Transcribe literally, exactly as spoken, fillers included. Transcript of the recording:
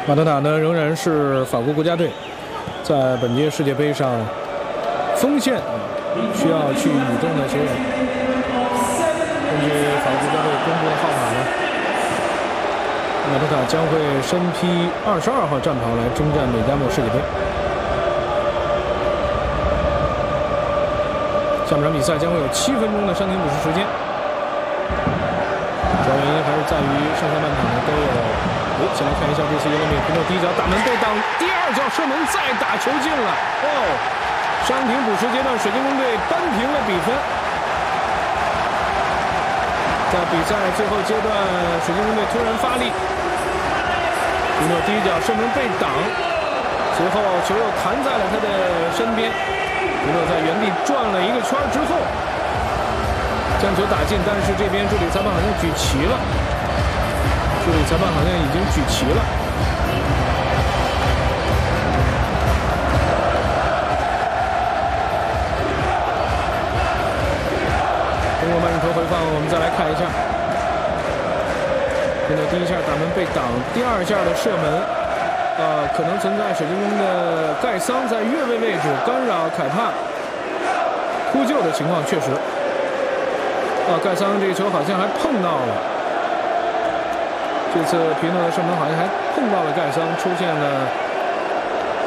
马特塔呢仍然是法国国家队在本届世界杯上锋线需要去倚重的球员。根据法国国家队公布的号码呢，马特塔将会身披二十二号战袍来征战美加墨世界杯。下半场比赛将会有七分钟的伤停补时时间，主要原因还是在于上下半场呢都有。哦，先来看一下这次耶勒米皮诺第一脚打门被挡，第二脚射门再打球进了。哦，伤停补时阶段，水晶宫队扳平了比分。在比赛最后阶段，水晶宫队突然发力，皮诺第一脚射门被挡，随后球又弹在了他的身边。皮诺在原地转了一个圈之后，将球打进，但是这边助理裁判好像举旗了，助理裁判好像已经举旗了。通过慢镜头回放，我们再来看一下，皮诺第一下打门被挡，第二下的射门。呃，可能存在水晶宫的盖桑在越位位置干扰凯帕扑救的情况，确实。啊，盖桑这个球好像还碰到了，这次皮诺的射门好像还碰到了盖桑，出现了